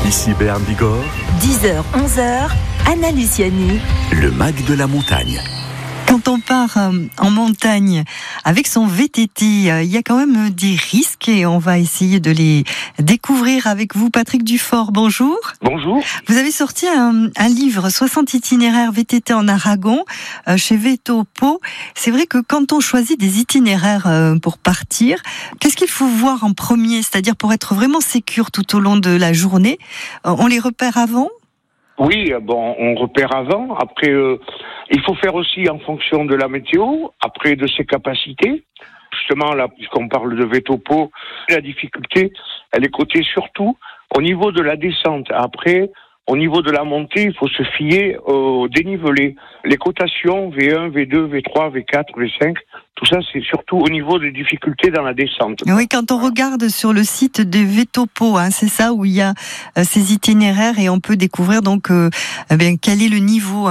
Ici Béarn Bigorre. 10h-11h, Anna Luciani. Le mag de la montagne. Quand on part en montagne avec son VTT, il y a quand même des risques et on va essayer de les découvrir avec vous. Patrick Dufort, bonjour. Bonjour. Vous avez sorti un livre, 60 itinéraires VTT en Aragon, chez Vetopo. C'est vrai que quand on choisit des itinéraires pour partir, qu'est-ce qu'il faut voir en premier? C'est-à-dire pour être vraiment sécure tout au long de la journée, on les repère avant? Oui, bon, on repère avant. Après, il faut faire aussi en fonction de la météo, après de ses capacités. Justement, là, puisqu'on parle de Vetopo, la difficulté, elle est cotée surtout au niveau de la descente. Après, au niveau de la montée, il faut se fier au dénivelé. Les cotations V1, V2, V3, V4, V5, tout ça, c'est surtout au niveau des difficultés dans la descente. Oui, quand on regarde sur le site de Vetopo, c'est ça où il y a ces itinéraires et on peut découvrir donc quel est le niveau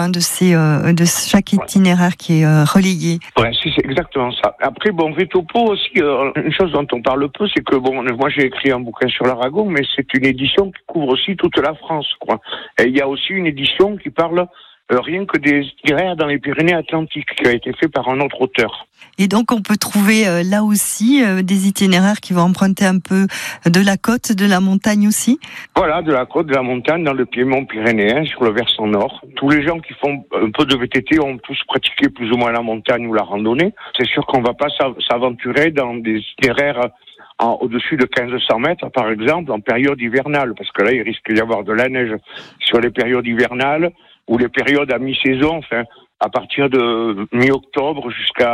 de chaque itinéraire qui est relayé. Ouais, c'est exactement ça. Après, bon, Vetopo aussi, une chose dont on parle peu, c'est que bon, moi j'ai écrit un bouquin sur l'Aragon, mais c'est une édition qui couvre aussi toute la France, quoi. Et il y a aussi une édition qui parle rien que des itinéraires dans les Pyrénées-Atlantiques, qui a été fait par un autre auteur. Et donc on peut trouver là aussi des itinéraires qui vont emprunter un peu de la côte, de la montagne aussi? Voilà, de la côte, de la montagne, dans le piémont pyrénéen, sur le versant nord. Tous les gens qui font un peu de VTT ont tous pratiqué plus ou moins la montagne ou la randonnée. C'est sûr qu'on ne va pas s'aventurer dans des itinéraires au-dessus de 1500 mètres, par exemple, en période hivernale, parce que là, il risque d'y avoir de la neige sur les périodes hivernales ou les périodes à mi-saison, enfin, à partir de mi-octobre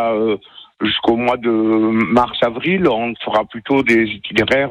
jusqu'au mois de mars-avril, on fera plutôt des itinéraires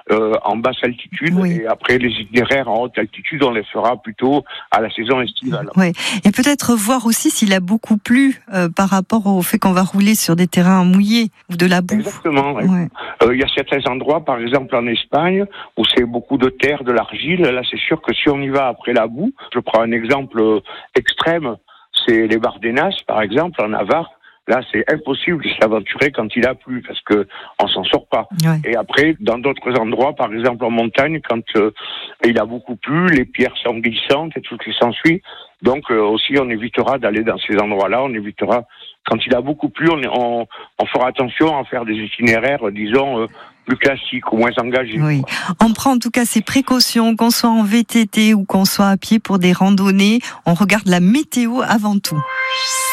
en basse altitude. Oui. Et après, les itinéraires en haute altitude, on les fera plutôt à la saison estivale. Oui. Et peut-être voir aussi s'il a beaucoup plu par rapport au fait qu'on va rouler sur des terrains mouillés ou de la boue. Exactement. Oui. Ouais. Y a certains endroits, par exemple en Espagne, où c'est beaucoup de terre, de l'argile. Là, c'est sûr que si on y va après la boue, je prends un exemple extrême, c'est les Bardenas, par exemple, en Navarre. Là, c'est impossible de s'aventurer quand il a plu, parce que on s'en sort pas. Ouais. Et après, dans d'autres endroits, par exemple en montagne, quand il a beaucoup plu, les pierres sont glissantes et tout ce qui s'ensuit. Donc aussi, on évitera d'aller dans ces endroits-là. On évitera, quand il a beaucoup plu, on fera attention à faire des itinéraires, disons, plus classiques ou moins engagés. Oui. On prend en tout cas ces précautions, qu'on soit en VTT ou qu'on soit à pied pour des randonnées. On regarde la météo avant tout.